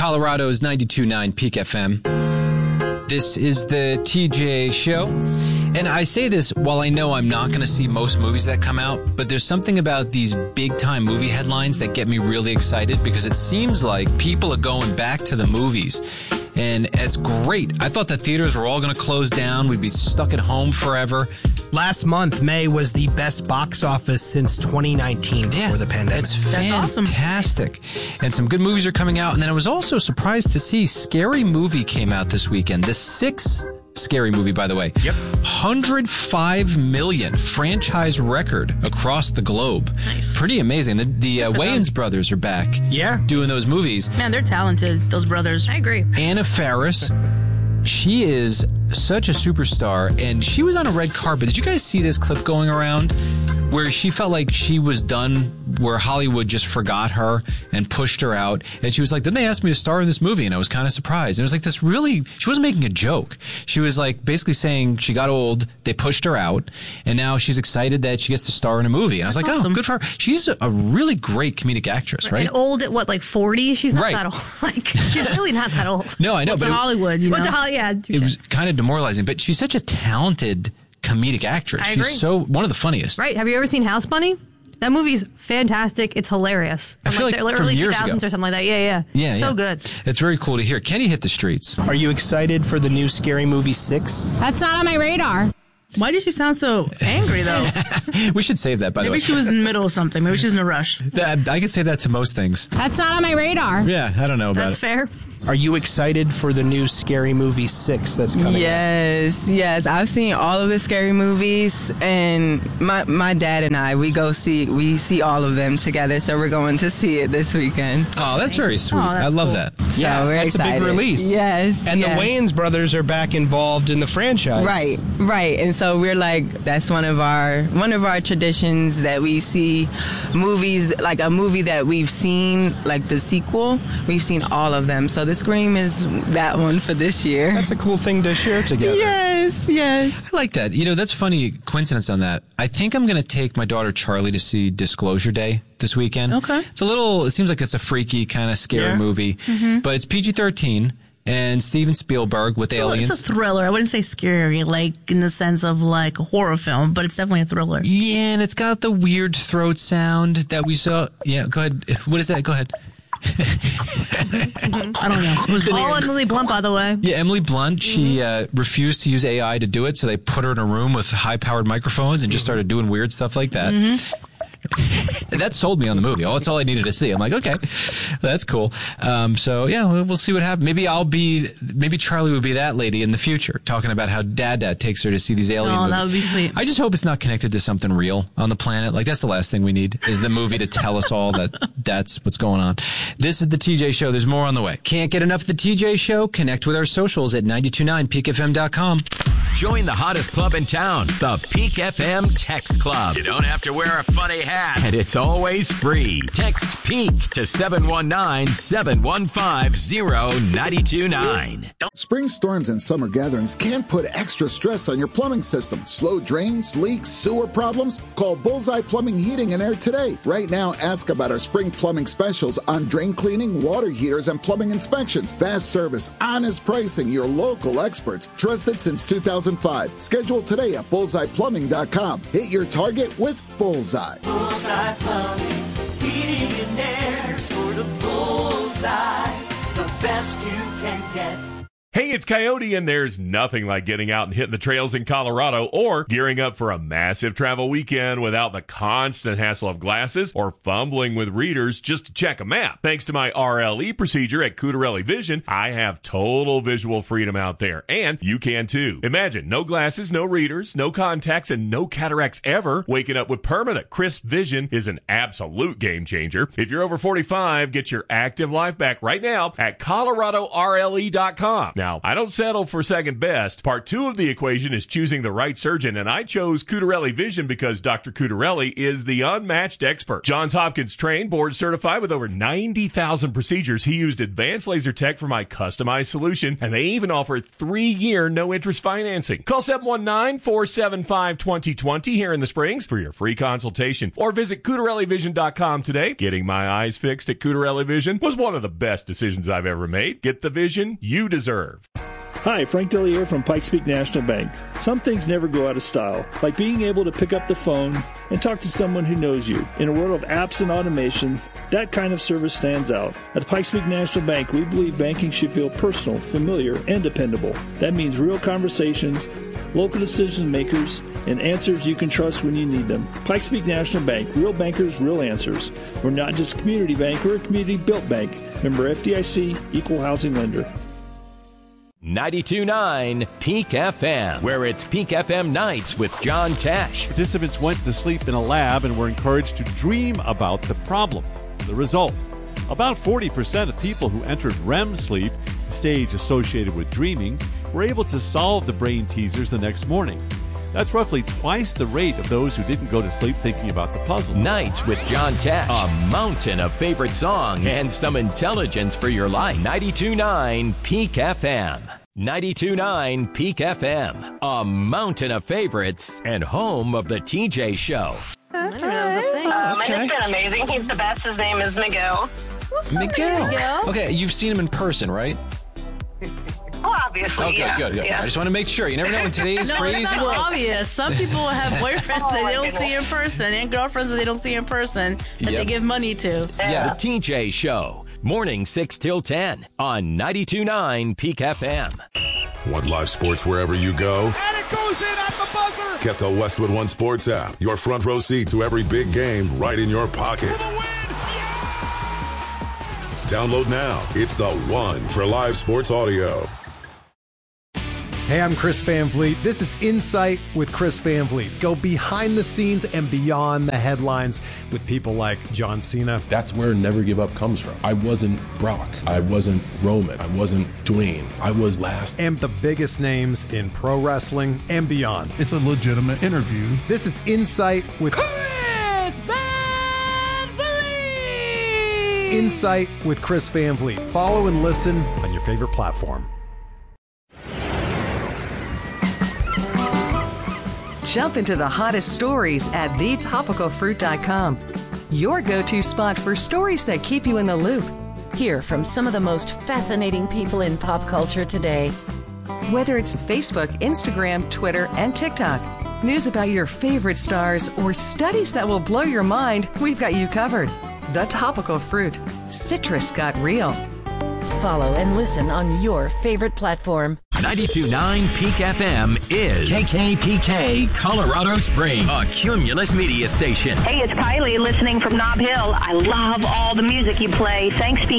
Colorado's 92.9 Peak FM. This is the TJ Show. And I say this while I know I'm not going to see most movies that come out, but there's something about these big-time movie headlines that get me really excited because it seems like people are going back to the movies. And it's great. I thought the theaters were all going to close down. We'd be stuck at home forever. Last month, May was the best box office since 2019 before the pandemic. That's fantastic. Awesome. And some good movies are coming out. And then I was also surprised to see Scary Movie came out this weekend. The sixth Scary Movie, by the way. Yep. 105 million franchise record across the globe. Nice. Pretty amazing. The Wayans brothers are back. Yeah. Doing those movies. Man, they're talented, those brothers. I agree. Anna Faris. She is such a superstar, and she was on a red carpet. Did you guys see this clip going around where she felt like she was done, where Hollywood just forgot her and pushed her out? And she was like, then they asked me to star in this movie, and I was kind of surprised. And it was like this really, she wasn't making a joke. She was like basically saying she got old, they pushed her out, and now she's excited that she gets to star in a movie. And I was like, awesome. Oh, good for her. She's a really great comedic actress, right? And old at what, like 40? She's not Right. that old. Like, she's really not that old. No, I know. But Hollywood, you know. Yeah, it was kind of demoralizing, but she's such a talented comedic actress. I agree. She's so one of the funniest. Right. Have you ever seen House Bunny? That movie's fantastic. It's hilarious. I feel like the from early years 2000s ago. or something like that. Yeah. So good. It's very cool to hear. Kenny hit the streets. Are you excited for the new Scary Movie 6? That's not on my radar. Why did she sound so angry, though? We should save that, by the way. Maybe she was in the middle of something. Maybe she's in a rush. I could say that to most things. That's not on my radar. Yeah, I don't know about That's it. fair. Are you excited for the new Scary Movie 6 that's coming out? Yes. I've seen all of the scary movies, and my dad and I, we see all of them together, so we're going to see it this weekend. Oh, that's very sweet. Oh, that's I love cool. that. So Yeah, we're that's excited. a big release. Yes. And yes. the Wayans brothers are back involved in the franchise. Right. And so we're like, that's one of our traditions that we see movies, like a movie that we've seen, like the sequel, we've seen all of them. So the Scream is that one for this year. That's a cool thing to share together. Yes. I like that. You know, that's funny coincidence on that. I think I'm going to take my daughter Charlie to see Disclosure Day this weekend. Okay. It seems like it's a freaky kind of scary movie, but it's PG-13. And Steven Spielberg with aliens. It's a thriller. I wouldn't say scary, like in the sense of like a horror film, but it's definitely a thriller. Yeah, and it's got the weird throat sound that we saw. Yeah, go ahead. What is that? Go ahead. I don't know. It was all Emily Blunt, by the way. Yeah, Emily Blunt, she refused to use AI to do it, so they put her in a room with high-powered microphones and just started doing weird stuff like that. That sold me on the movie. Oh, that's all I needed to see. I'm like, okay, that's cool. So yeah, we'll see what happens. Maybe Charlie would be that lady in the future, talking about how Dad takes her to see these alien movies. That would be sweet. I just hope it's not connected to something real on the planet. Like, that's the last thing we need, is the movie to tell us all that that's what's going on. This is the TJ Show. There's more on the way. Can't get enough of the TJ Show? Connect with our socials at 929peakfm.com. Join the hottest club in town, the Peak FM Text Club. You don't have to wear a funny hat, and it's always free. Text PEAK to 719-715-0929. Spring storms and summer gatherings can put extra stress on your plumbing system. Slow drains, leaks, sewer problems? Call Bullseye Plumbing, Heating and Air today. Right now, ask about our spring plumbing specials on drain cleaning, water heaters, and plumbing inspections. Fast service, honest pricing, your local experts. Trusted since 2005. Schedule today at bullseyeplumbing.com. Hit your target with Bullseye. Bullseye Plumbing, Heating and Air. Score the bullseye, the best you can get. Hey, it's Coyote, and there's nothing like getting out and hitting the trails in Colorado or gearing up for a massive travel weekend without the constant hassle of glasses or fumbling with readers just to check a map. Thanks to my RLE procedure at Cutarelli Vision, I have total visual freedom out there, and you can too. Imagine no glasses, no readers, no contacts, and no cataracts ever. Waking up with permanent crisp vision is an absolute game changer. If you're over 45, get your active life back right now at ColoradoRLE.com. Now, I don't settle for second best. Part 2 of the equation is choosing the right surgeon, and I chose Cutarelli Vision because Dr. Cutarelli is the unmatched expert. Johns Hopkins trained, board certified with over 90,000 procedures. He used advanced laser tech for my customized solution, and they even offer 3-year no-interest financing. Call 719-475-2020 here in the Springs for your free consultation, or visit CutarelliVision.com today. Getting my eyes fixed at Cutarelli Vision was one of the best decisions I've ever made. Get the vision you deserve. Hi, Frank Dellier from Pikes Peak National Bank. Some things never go out of style, like being able to pick up the phone and talk to someone who knows you. In a world of apps and automation, that kind of service stands out. At Pikes Peak National Bank, we believe banking should feel personal, familiar, and dependable. That means real conversations, local decision makers, and answers you can trust when you need them. Pikes Peak National Bank, real bankers, real answers. We're not just a community bank, we're a community-built bank. Member FDIC, equal housing lender. 92.9 Peak FM, where it's Peak FM Nights with John Tesh. Participants went to sleep in a lab and were encouraged to dream about the problems. The result, about 40% of people who entered REM sleep, the stage associated with dreaming, were able to solve the brain teasers the next morning. That's roughly twice the rate of those who didn't go to sleep thinking about the puzzle. Nights with John Tesh. A mountain of favorite songs and some intelligence for your life. 92.9 Peak FM. 92.9 Peak FM. A mountain of favorites and home of the TJ Show. My name's been amazing. He's the best. His name is Miguel. Miguel. Okay, you've seen him in person, right? Oh, obviously, okay, yeah. Good. Yeah. I just want to make sure. You never know in today's crazy it's world. obvious. Some people have boyfriends that they don't see in person and girlfriends that they don't see in person that they give money to. Yeah. The TJ Show. Morning 6 till 10 on 92.9 Peak FM. Want live sports wherever you go? And it goes in at the buzzer. Get the Westwood One Sports app. Your front row seat to every big game right in your pocket. Download now. It's the one for live sports audio. Hey, I'm Chris Van Vliet. This is Insight with Chris Van Vliet. Go behind the scenes and beyond the headlines with people like John Cena. That's where Never Give Up comes from. I wasn't Brock. I wasn't Roman. I wasn't Dwayne. I was last. And the biggest names in pro wrestling and beyond. It's a legitimate interview. This is Insight with Chris Van Vliet. Insight with Chris Van Vliet. Follow and listen on your favorite platform. Jump into the hottest stories at thetopicalfruit.com. Your go-to spot for stories that keep you in the loop. Hear from some of the most fascinating people in pop culture today. Whether it's Facebook, Instagram, Twitter, and TikTok, news about your favorite stars, or studies that will blow your mind, we've got you covered. The Topical Fruit. Citrus got real. Follow and listen on your favorite platform. 92.9 Peak FM is KKPK Colorado Springs, a Cumulus media station. Hey, it's Kylie listening from Nob Hill. I love all the music you play. Thanks, Peak